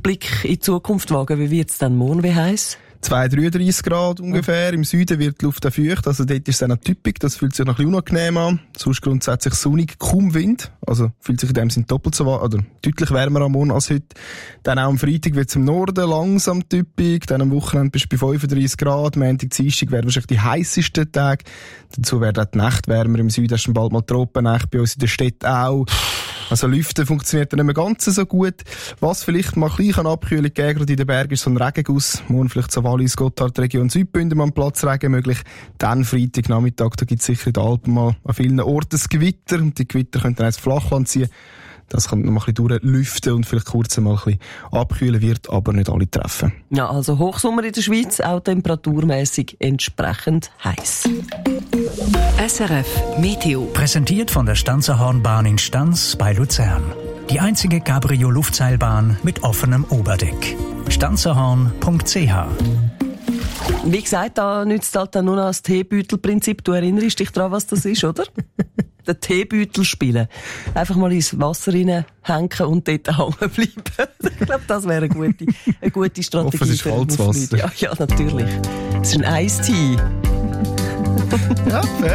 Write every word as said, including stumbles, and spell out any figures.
Blick in die Zukunft wagen, wie wird es dann morgen, wie heiß? zwei, dreiunddreissig Grad ungefähr. Im Süden wird die Luft auch feucht, also dort ist es dann auch typisch. Das fühlt sich noch ein bisschen unangenehm an. Sonst grundsätzlich sonnig, kaum Wind. Also fühlt sich in dem Sinne doppelt so warm, oder deutlich wärmer am Morgen als heute. Dann auch am Freitag wird es im Norden langsam typisch. Dann am Wochenende bist du bei fünfunddreissig Grad. Montag, Dienstag werden wahrscheinlich die heissesten Tage. Dazu werden auch die Nächte wärmer. Im Süden hast du bald mal Tropennächte, bei uns in der Stadt auch. Also Lüften funktioniert dann nicht mehr ganz so gut. Was vielleicht mal ein bisschen Abkühlung geben, gerade in den Bergen, ist so ein Regenguss. Morgen vielleicht so Wallis, Gotthard, Region Südbünden mal Platz Regen möglich. Dann Freitag Nachmittag, da gibt es sicher in den Alpen mal an vielen Orten ein Gewitter. Und die Gewitter können dann ins Flachland ziehen. Das kann noch mal ein bisschen durchlüften und vielleicht kurz mal ein bisschen abkühlen, wird aber nicht alle treffen. Ja, also Hochsommer in der Schweiz, auch temperaturmäßig entsprechend heiß. S R F Meteo. Präsentiert von der Stanzerhornbahn in Stanz bei Luzern. Die einzige Cabrio-Luftseilbahn mit offenem Oberdeck. stanzerhorn punkt c h. Wie gesagt, da nützt halt dann nur noch das Teebeutelprinzip. Du erinnerst dich daran, was das ist, oder? Den Teebeutel spielen. Einfach mal ins Wasser reinhängen und dort hängen bleiben. Ich glaube, das wäre eine gute, eine gute Strategie. Hoffen, es ist kaltes Wasser. Ja, ja, natürlich. Es ist ein Eistee. Ja, fair.